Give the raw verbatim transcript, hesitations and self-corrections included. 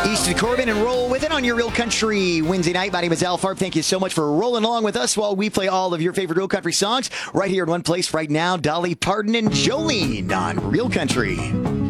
Easton Corbin and roll with it on your Real Country Wednesday night. My name is Al Farb. Thank you so much for rolling along with us while we play all of your favorite Real Country songs right here in one place right now. Dolly Parton and Jolene on Real Country.